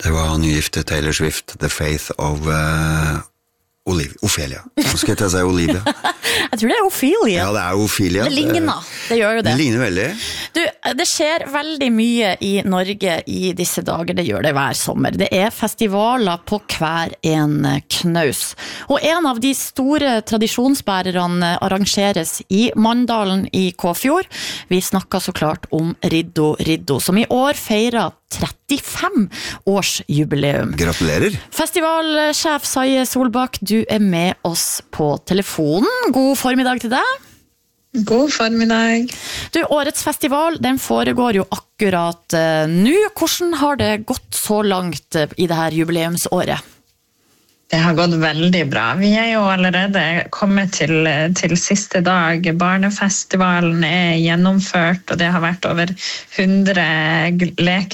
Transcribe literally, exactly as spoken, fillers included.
Det var nygifte Taylor Swift, The Faith of uh, Olivia. Ophelia. Nå skal jeg ta seg Olivia. Jeg tror det er Ophelia. Ja, det er Ophelia. Det ligner, det gjør jo det. Det ligner veldig. Du, det skjer veldig mye i Norge i disse dager, det gjør det hver sommer. Det er festivaler på hver en knaus. Og en av de store tradisjonsbærerne arrangeres i Mandalen i Kåfjord. Vi snakker så klart om Riddo Riddo, som i år feirer trettifem års jubileum. Gratulerer. Festivalsjef Saie Solbakk, du er med oss på telefonen. God formiddag til deg. God formiddag. Du, årets festival, den foregår jo akkurat uh, nå. Hvordan har det gått så langt uh, i det her jubileumsåret? Det har gått veldig bra. Vi er jo allerede kommet til, til siste dag. Barnefestivalen er gjennomført, og det har vært over hundre leker